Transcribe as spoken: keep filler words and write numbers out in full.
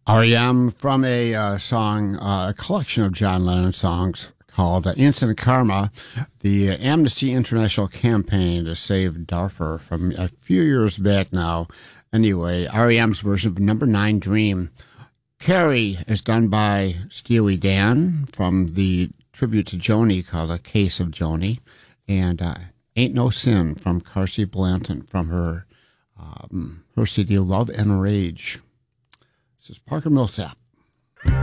R E M from a uh, song, uh, a collection of John Lennon songs called uh, Instant Karma, the uh, Amnesty International campaign to save Darfur from a few years back now. Anyway, R E M's version of Number Nine Dream. Carrie is done by Steely Dan from the tribute to Joni called A Case of Joni. And uh, Ain't No Sin from Carsey Blanton from her, um, her C D Love and Rage. This is Parker Millsap.